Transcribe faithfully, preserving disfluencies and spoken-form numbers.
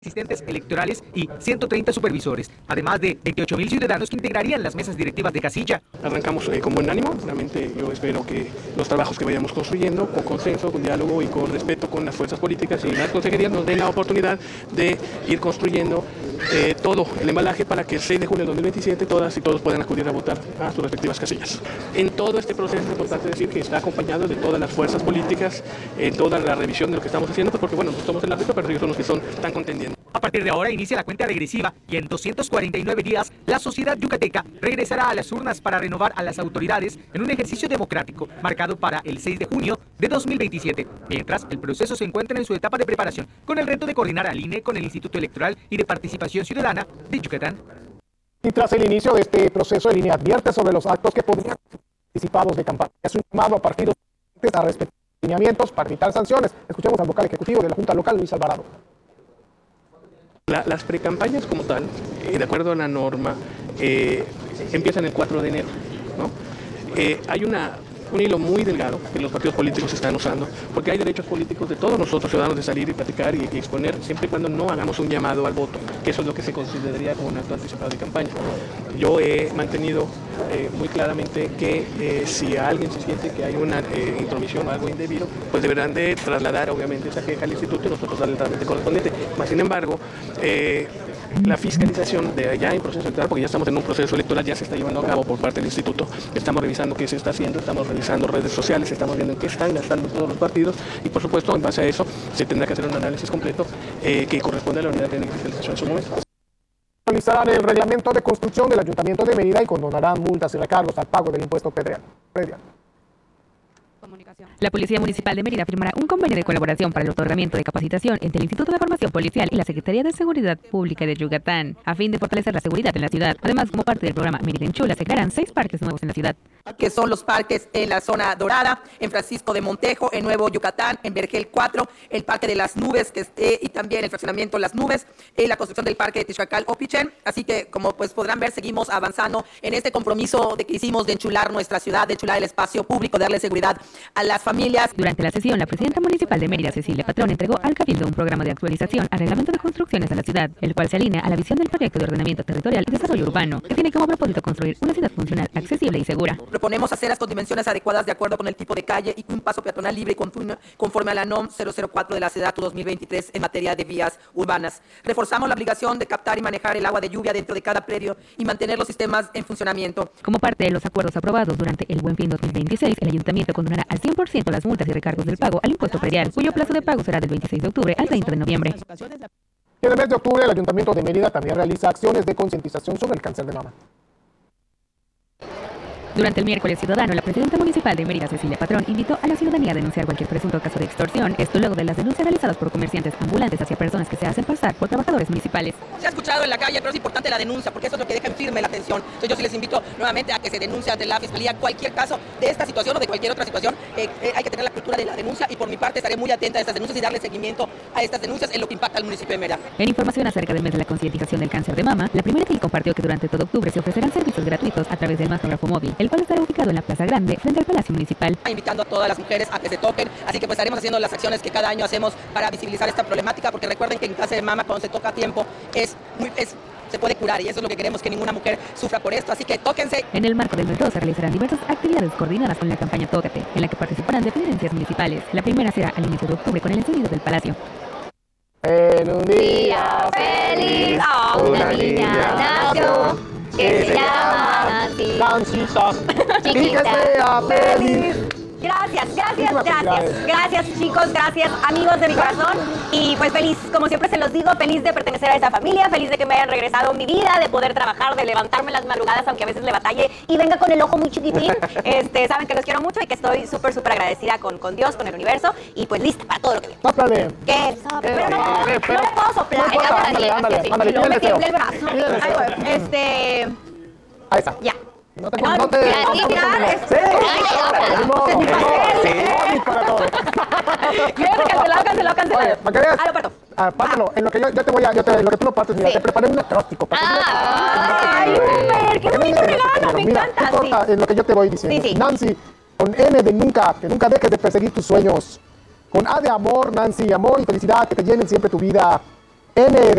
asistentes electorales y ciento treinta supervisores, además de veintiocho mil ciudadanos que integrarían las mesas directivas de casilla. Arrancamos eh, con buen ánimo, realmente yo espero que los trabajos que vayamos construyendo, con consenso, con diálogo y con respeto con las fuerzas políticas y las consejerías nos den la oportunidad de ir construyendo eh, todo el embalaje para que el seis de junio de dos mil veintisiete todas y todos puedan acudir a votar a sus respectivas casillas. En todo este proceso es importante decir que está acompañado de todas las fuerzas políticas, en toda la revisión de lo que estamos haciendo, pues porque bueno, nosotros somos el árbitro, pero ellos son los que son, están contendiendo. A partir de ahora inicia la cuenta regresiva y en doscientos cuarenta y nueve días la sociedad yucateca regresará a las urnas para renovar a las autoridades en un ejercicio democrático marcado para el seis de junio de dos mil veintisiete, mientras el proceso se encuentra en su etapa de preparación con el reto de coordinar al I N E con el Instituto Electoral y de Participación Ciudadana de Yucatán. Y tras el inicio de este proceso, el I N E advierte sobre los actos que podrían ser anticipados de campaña. Es un llamado a partidos a respetar lineamientos para evitar sanciones. Escuchemos al vocal ejecutivo de la Junta Local, Luis Alvarado. La, las precampañas como tal, eh, de acuerdo a la norma, eh, empiezan el cuatro de enero, ¿no? Eh, hay una, un hilo muy delgado que los partidos políticos están usando, porque hay derechos políticos de todos nosotros ciudadanos de salir y platicar y, y exponer, siempre y cuando no hagamos un llamado al voto, que eso es lo que se consideraría como un acto anticipado de campaña. Yo he mantenido eh, muy claramente que eh, si alguien se siente que hay una eh, intromisión o algo indebido, pues deberán de trasladar obviamente esa queja al instituto y nosotros darle el trámite correspondiente. Mas, sin embargo, eh, la fiscalización de ya en proceso electoral, porque ya estamos en un proceso electoral, ya se está llevando a cabo por parte del instituto. Estamos revisando qué se está haciendo, estamos revisando redes sociales, estamos viendo en qué están gastando todos los partidos y, por supuesto, en base a eso se tendrá que hacer un análisis completo eh, que corresponde a la unidad de fiscalización en su momento. Realizarán el reglamento de construcción del Ayuntamiento de Mérida y condonarán multas y recargos al pago del impuesto predial. La Policía Municipal de Mérida firmará un convenio de colaboración para el otorgamiento de capacitación entre el Instituto de Formación Policial y la Secretaría de Seguridad Pública de Yucatán, a fin de fortalecer la seguridad en la ciudad. Además, como parte del programa Mérida en Chula, se crearán seis parques nuevos en la ciudad. Que son los parques en la zona dorada, en Francisco de Montejo, en Nuevo Yucatán, en Vergel cuatro, el Parque de las Nubes que esté, y también el fraccionamiento Las Nubes, y la construcción del Parque de Tixacal Opichen. Así que, como pues podrán ver, seguimos avanzando en este compromiso de que hicimos de enchular nuestra ciudad, de enchular el espacio público, de darle seguridad a las familias. Durante la sesión, la presidenta municipal de Mérida, Cecilia Patrón, entregó al Cabildo un programa de actualización al reglamento de construcciones de la ciudad, el cual se alinea a la visión del proyecto de ordenamiento territorial y desarrollo urbano, que tiene como propósito construir una ciudad funcional, accesible y segura. Proponemos aceras con dimensiones adecuadas de acuerdo con el tipo de calle y un paso peatonal libre y conforme a la N O M cero cero cuatro de la SEDATU dos mil veintitrés en materia de vías urbanas. Reforzamos la obligación de captar y manejar el agua de lluvia dentro de cada predio y mantener los sistemas en funcionamiento. Como parte de los acuerdos aprobados durante el Buen Fin dos mil veintiséis, el Ayuntamiento condonará al cien por ciento las multas y recargos del pago al impuesto predial, cuyo plazo de pago será del veintiséis de octubre al treinta de noviembre. Y en el mes de octubre, el Ayuntamiento de Mérida también realiza acciones de concientización sobre el cáncer de mama. Durante el miércoles ciudadano, la presidenta municipal de Mérida, Cecilia Patrón, invitó a la ciudadanía a denunciar cualquier presunto caso de extorsión, esto luego de las denuncias realizadas por comerciantes ambulantes hacia personas que se hacen pasar por trabajadores municipales. Se ha escuchado en la calle, pero es importante la denuncia, porque eso es lo que deja en firme la atención. Entonces yo sí les invito nuevamente a que se denuncie ante la Fiscalía cualquier caso de esta situación o de cualquier otra situación. Eh, eh, hay que tener la cultura de la denuncia y por mi parte estaré muy atenta a estas denuncias y darle seguimiento a estas denuncias en lo que impacta al municipio de Mérida. En información acerca del mes de la concientización del cáncer de mama, la primera edil compartió que durante todo octubre se ofrecerán servicios gratuitos a través del mamógrafo móvil, el cual estará ubicado en la Plaza Grande, frente al Palacio Municipal. Invitando a todas las mujeres a que se toquen, así que pues estaremos haciendo las acciones que cada año hacemos para visibilizar esta problemática, porque recuerden que en cáncer de mama cuando se toca a tiempo es muy, es, se puede curar y eso es lo que queremos, que ninguna mujer sufra por esto, así que tóquense. En el marco del mes dos se realizarán diversas actividades coordinadas con la campaña Tócate, en la que participarán dependencias municipales. La primera será al inicio de octubre con el encendido del Palacio. En un día feliz, a una niña nació, que se llama Nancy. Nancita, y que Chiquita. sea feliz. Gracias, gracias, gracias. Gracias, chicos, gracias, amigos de mi corazón. Y pues feliz, como siempre se los digo, feliz de pertenecer a esta familia, feliz de que me hayan regresado mi vida, de poder trabajar, de levantarme en las madrugadas, aunque a veces le batalle y venga con el ojo muy chiquitín. Este, saben que los quiero mucho y que estoy súper, súper agradecida con, con Dios, con el universo y pues lista para todo lo que viene. Sóplale. ¿Qué? Pero no, no le puedo soplar. No importa, ándale, ándale, ándale, Y luego me pide el tiembla el brazo. Pide el Ay, deseo. bueno, este... Ahí está. Ya. No te No, no te mira, no te- mira, no te- es- Sí, Ay, ni modo, se ni me modo. pasó. Sí, para todo. Quiero cancelado, cancelado, cancelado. Oye, para que veas. Ah, lo parto. Ah, pártelo. En lo que yo, yo te voy a, yo te, lo que tú no partes, mira, Sí. te preparé un acróstico. para que tú Ah, lo- ay, Uber, qué Para que bonito no- regalo, me Mira, encanta, no importa, sí. en lo que yo te voy diciendo. Sí, sí. Nancy, con N de nunca, que nunca dejes de perseguir tus sueños. Con A de amor, Nancy, amor y felicidad, que te llenen siempre tu vida. N